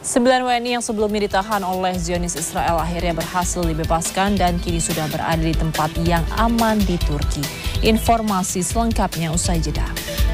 9 WNI yang sebelumnya ditahan oleh Zionis Israel akhirnya berhasil dibebaskan dan kini sudah berada di tempat yang aman di Turki. Informasi selengkapnya usai jeda.